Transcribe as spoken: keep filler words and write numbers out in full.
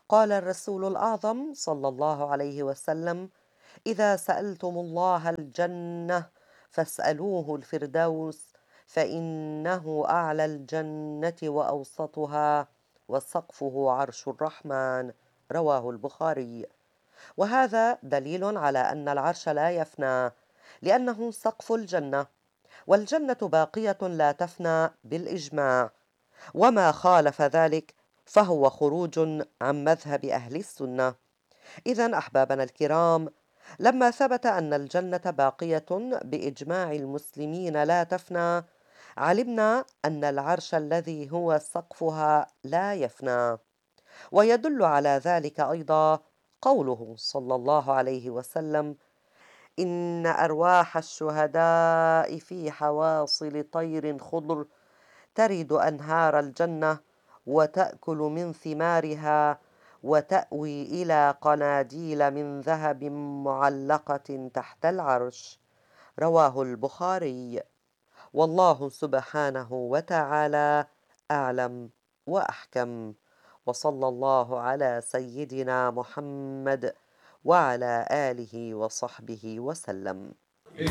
قال الرسول الأعظم صلى الله عليه وسلم: إذا سألتم الله الجنة فاسألوه الفردوس، فإنه أعلى الجنة وأوسطها وسقفه عرش الرحمن. رواه البخاري. وهذا دليل على أن العرش لا يفنى، لأنه سقف الجنة، والجنة باقية لا تفنى بالإجماع، وما خالف ذلك فهو خروج عن مذهب أهل السنة. إذا أحبابنا الكرام، لما ثبت أن الجنة باقية بإجماع المسلمين لا تفنى، علمنا أن العرش الذي هو سقفها لا يفنى. ويدل على ذلك أيضا قوله صلى الله عليه وسلم: إن أرواح الشهداء في حواصل طير خضر ترد أنهار الجنة وتأكل من ثمارها وتأوي إلى قناديل من ذهب معلقة تحت العرش. رواه البخاري. والله سبحانه وتعالى أعلم وأحكم. وصلى الله على سيدنا محمد وعلى آله وصحبه وسلم.